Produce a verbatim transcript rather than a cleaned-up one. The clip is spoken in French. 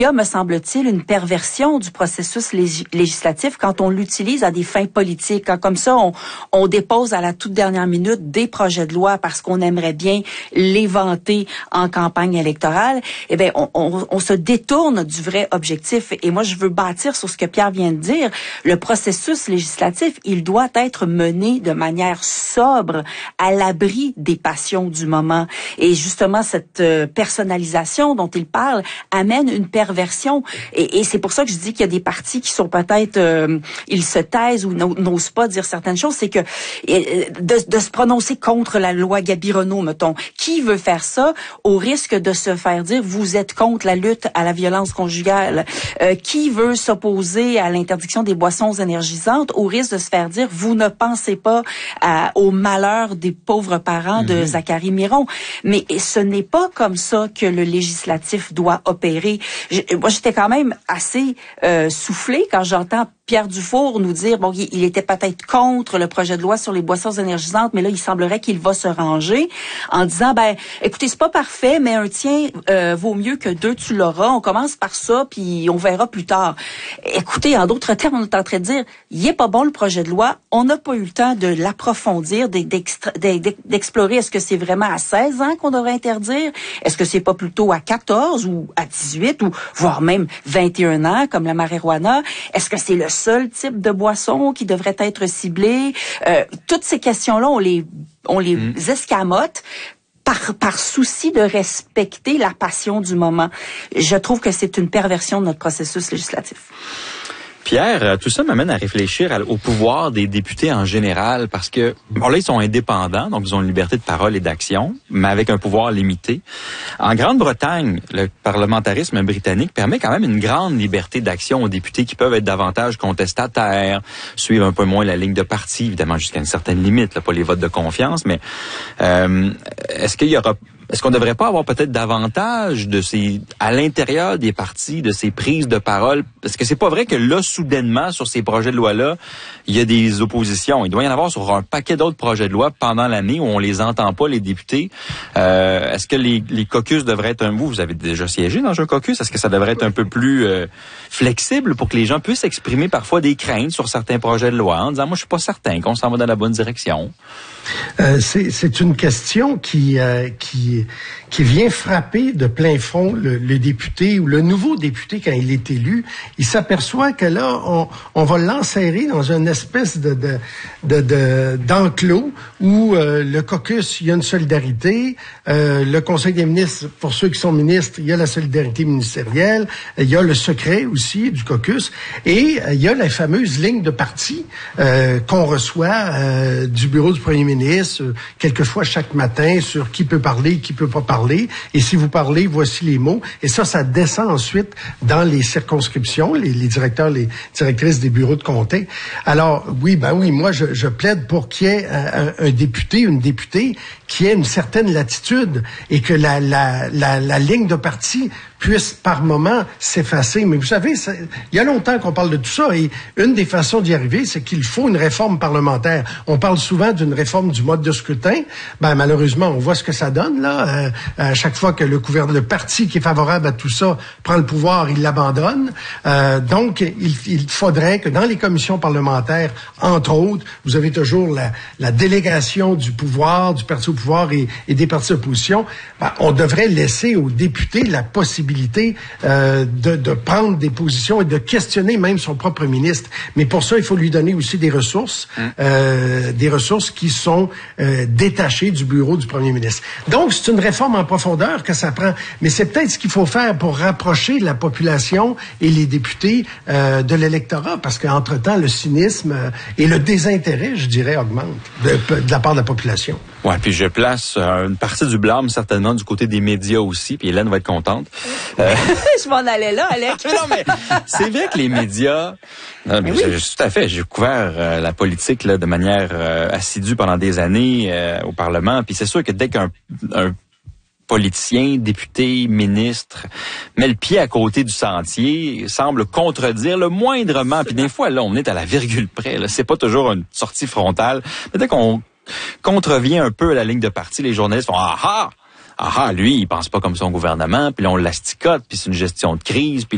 Il y a, me semble-t-il, une perversion du processus lég- législatif quand on l'utilise à des fins politiques. Quand, comme ça, on, on dépose à la toute dernière minute des projets de loi parce qu'on aimerait bien les vanter en campagne électorale. Eh bien, on, on, on se détourne du vrai objectif. Et moi, je veux bâtir sur ce que Pierre vient de dire. Le processus législatif, il doit être mené de manière sobre, à l'abri des passions du moment. Et justement, cette euh, personnalisation dont il parle amène une perversion. Et, et c'est pour ça que je dis qu'il y a des partis qui sont peut-être, euh, ils se taisent ou n'osent pas dire certaines choses. C'est que euh, de, de se prononcer contre la loi Gabi-Renault, mettons, qui veut faire ça au risque de se faire dire vous êtes contre la lutte à la violence conjugale? Euh, qui veut s'opposer à l'interdiction des boissons énergisantes au risque de se faire dire vous ne pensez pas à, au malheur des pauvres parents de mmh. Zachary Miron? Mais ce n'est pas comme ça que le législatif doit opérer. Je, moi, j'étais quand même assez euh, soufflée quand j'entends Pierre Dufour nous dire, bon, il, il était peut-être contre le projet de loi sur les boissons énergisantes, mais là, il semblerait qu'il va se ranger en disant, ben, écoutez, c'est pas parfait, mais un tien euh, vaut mieux que deux, tu l'auras. On commence par ça, puis on verra plus tard. Écoutez, en d'autres termes, on est en train de dire, il est pas bon le projet de loi, on n'a pas eu le temps de l'approfondir, d'explorer est-ce que c'est vraiment à seize ans qu'on devrait interdire? Est-ce que c'est pas plutôt à quatorze ou à dix-huit ou voire même vingt et un ans, comme la marijuana? Est-ce que c'est le seul type de boisson qui devrait être ciblé? Euh, toutes ces questions-là, on les, on les mmh. escamote par, par souci de respecter la passion du moment. Je trouve que c'est une perversion de notre processus législatif. Pierre, tout ça m'amène à réfléchir au pouvoir des députés en général, parce que, bon là, ils sont indépendants, donc ils ont une liberté de parole et d'action, mais avec un pouvoir limité. En Grande-Bretagne, le parlementarisme britannique permet quand même une grande liberté d'action aux députés qui peuvent être davantage contestataires, suivre un peu moins la ligne de parti, évidemment jusqu'à une certaine limite, là, pas les votes de confiance, mais euh, est-ce qu'il y aura... Est-ce qu'on ne devrait pas avoir peut-être davantage de ces, à l'intérieur des partis, de ces prises de parole? Parce que c'est pas vrai que là, soudainement, sur ces projets de loi-là, il y a des oppositions. Il doit y en avoir sur un paquet d'autres projets de loi pendant l'année où on les entend pas, les députés. Euh, est-ce que les, les caucus devraient être un... Vous, vous avez déjà siégé dans un caucus. Est-ce que ça devrait être un peu plus euh, flexible pour que les gens puissent exprimer parfois des craintes sur certains projets de loi en disant, moi, je suis pas certain qu'on s'en va dans la bonne direction? Euh, c'est, c'est une question qui, euh, qui, qui vient frapper de plein front le, le député ou le nouveau député quand il est élu. Il s'aperçoit que là, on, on va l'enserrer dans une espèce de, de, de, de d'enclos où euh, le caucus, il y a une solidarité. Euh, le Conseil des ministres, pour ceux qui sont ministres, il y a la solidarité ministérielle. Il y a le secret aussi du caucus. Et euh, il y a la fameuse ligne de parti euh, qu'on reçoit euh, du bureau du premier ministre. ministre, euh, quelquefois chaque matin, sur qui peut parler, qui peut pas parler. Et si vous parlez, voici les mots. Et ça, ça descend ensuite dans les circonscriptions, les, les directeurs, les directrices des bureaux de comté. Alors, oui, ben oui, moi, je, je plaide pour qu'il y ait un, un, un député, une députée qui ait une certaine latitude et que la, la, la, la ligne de parti puisse par moment s'effacer. Mais vous savez, ça, il y a longtemps qu'on parle de tout ça et une des façons d'y arriver, c'est qu'il faut une réforme parlementaire. On parle souvent d'une réforme du mode de scrutin. Ben malheureusement, on voit ce que ça donne là. Euh, à chaque fois que le gouvernement, le parti qui est favorable à tout ça prend le pouvoir, il l'abandonne. Euh, donc, il, il faudrait que dans les commissions parlementaires, entre autres, vous avez toujours la, la délégation du pouvoir, du parti au pouvoir et, et des partis d'opposition. Ben, on devrait laisser aux députés la possibilité Euh, de, de prendre des positions et de questionner même son propre ministre. Mais pour ça, il faut lui donner aussi des ressources, mmh. euh, des ressources qui sont euh, détachées du bureau du premier ministre. Donc, c'est une réforme en profondeur que ça prend. Mais c'est peut-être ce qu'il faut faire pour rapprocher la population et les députés euh, de l'électorat, parce qu'entre-temps, le cynisme euh, et le désintérêt, je dirais, augmentent de, de la part de la population. Ouais, puis je place euh, une partie du blâme certainement du côté des médias aussi, puis Hélène va être contente. Euh... je m'en allais là, Alex. non, mais c'est vrai que les médias... Non, mais oui. je, tout à fait. J'ai couvert euh, la politique là de manière euh, assidue pendant des années euh, au Parlement, puis c'est sûr que dès qu'un un politicien, député, ministre, met le pied à côté du sentier, semble contredire le moindrement, puis des fois, là, on est à la virgule près, là, c'est pas toujours une sortie frontale, mais dès qu'on contrevient un peu à la ligne de parti, les journalistes font « Ah ah! Ah ah, lui, il pense pas comme son gouvernement, puis là, on l'asticote, puis c'est une gestion de crise, puis